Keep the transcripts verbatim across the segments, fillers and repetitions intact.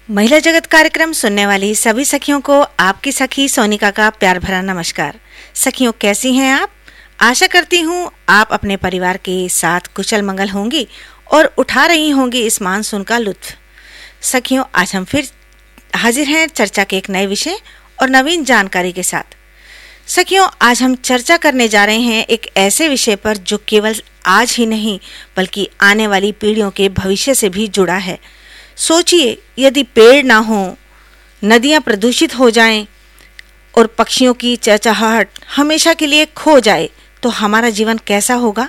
महिला जगत कार्यक्रम सुनने वाली सभी सखियों को आपकी सखी सोनिका का प्यार भरा नमस्कार। सखियों, कैसी हैं आप? आशा करती हूँ आप अपने परिवार के साथ कुशल मंगल होंगी और उठा रही होंगी इस मानसून का लुत्फ। सखियों, आज हम फिर हाजिर हैं चर्चा के एक नए विषय और नवीन जानकारी के साथ। सखियों, आज हम चर्चा करने जा रहे हैं एक ऐसे विषय पर जो केवल आज ही नहीं बल्कि आने वाली पीढ़ियों के भविष्य से भी जुड़ा है। सोचिए, यदि पेड़ ना हो, नदियां प्रदूषित हो जाएं और पक्षियों की चहचहाहट हमेशा के लिए खो जाए तो हमारा जीवन कैसा होगा?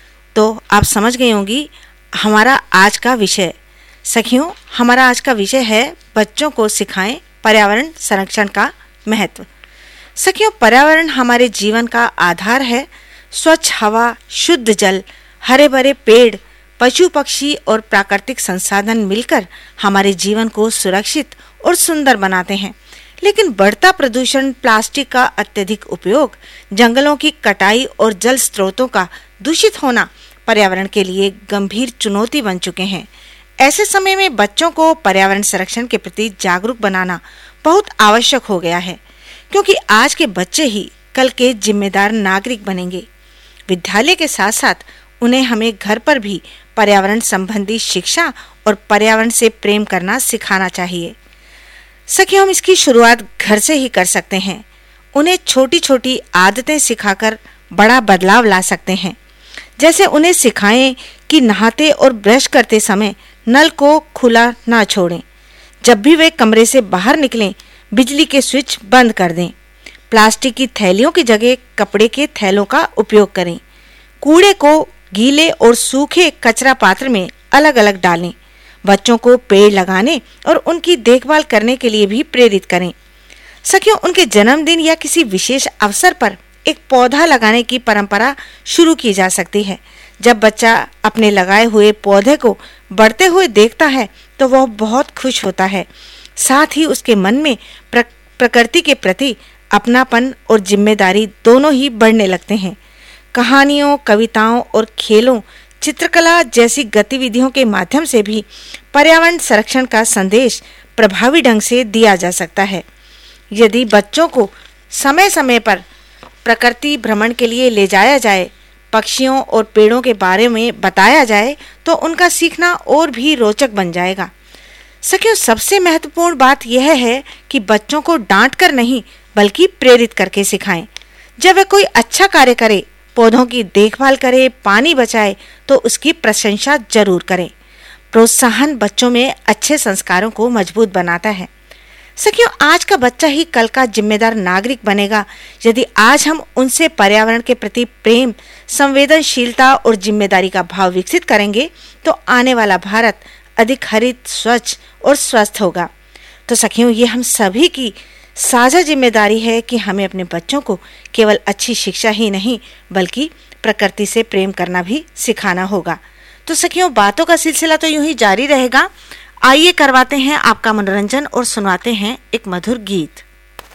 तो आप समझ गई होंगी हमारा आज का विषय। सखियों, हमारा आज का विषय है बच्चों को सिखाएं पर्यावरण संरक्षण का महत्व। सखियों, पर्यावरण हमारे जीवन का आधार है। स्वच्छ हवा, शुद्ध जल, हरे भरे पेड़, पशु पक्षी और प्राकृतिक संसाधन मिलकर हमारे जीवन को सुरक्षित और सुंदर बनाते हैं। लेकिन बढ़ता प्रदूषण, प्लास्टिक का अत्यधिक उपयोग, जंगलों की कटाई और जल स्रोतों का दूषित होना पर्यावरण के लिए गंभीर चुनौती बन चुके हैं। ऐसे समय में बच्चों को पर्यावरण संरक्षण के प्रति जागरूक बनाना बहुत आवश्यक हो गया है, क्योंकि आज के बच्चे ही कल के जिम्मेदार नागरिक बनेंगे। विद्यालय के साथ साथ उन्हें हमें घर पर भी पर्यावरण संबंधी शिक्षा और पर्यावरण से प्रेम करना सिखाना चाहिए। सखियों, हम इसकी शुरुआत घर से ही कर सकते हैं। उन्हें छोटी छोटी आदतें सिखाकर बड़ा बदलाव ला सकते हैं। जैसे उन्हें सिखाएं कि नहाते और ब्रश करते समय नल को खुला ना छोड़ें। जब भी वे कमरे से बाहर निकलें, बिजली के स्विच बंद कर दें। प्लास्टिक की थैलियों की जगह कपड़े के थैलों का उपयोग करें। कूड़े को गीले और सूखे कचरा पात्र में अलग अलग डालें। बच्चों को पेड़ लगाने और उनकी देखभाल करने के लिए भी प्रेरित करें। सखियों, उनके जन्मदिन या किसी विशेष अवसर पर एक पौधा लगाने की परंपरा शुरू की जा सकती है। जब बच्चा अपने लगाए हुए पौधे को बढ़ते हुए देखता है तो वह बहुत खुश होता है। साथ ही उसके मन में प्र, प्रकृति के प्रति अपनापन और जिम्मेदारी दोनों ही बढ़ने लगते हैं। कहानियों, कविताओं और खेलों, चित्रकला जैसी गतिविधियों के माध्यम से भी पर्यावरण संरक्षण का संदेश प्रभावी ढंग से दिया जा सकता है। यदि बच्चों को समय समय पर प्रकृति भ्रमण के लिए ले जाया जाए, पक्षियों और पेड़ों के बारे में बताया जाए तो उनका सीखना और भी रोचक बन जाएगा। सखियों, सबसे महत्वपूर्ण बात यह है कि बच्चों को डांट कर नहीं बल्कि प्रेरित करके सिखाएं। जब वे कोई अच्छा कार्य करे, पौधों की देखभाल करे, पानी बचाए, तो उसकी प्रशंसा जरूर करें। प्रोत्साहन बच्चों में अच्छे संस्कारों को मजबूत बनाता है। सखियों, आज का बच्चा ही कल का जिम्मेदार नागरिक बनेगा। यदि आज हम उनसे पर्यावरण के प्रति प्रेम, संवेदनशीलता और जिम्मेदारी का भाव विकसित करेंगे तो आने वाला भारत अधिक हरित, स्वच्छ और स्वस्थ होगा। तो सखियों, ये हम सभी की साझा जिम्मेदारी है कि हमें अपने बच्चों को केवल अच्छी शिक्षा ही नहीं बल्कि प्रकृति से प्रेम करना भी सिखाना होगा। तो सखियों, बातों का सिलसिला तो यूं ही जारी रहेगा। आइए करवाते हैं आपका मनोरंजन और सुनाते हैं एक मधुर गीत।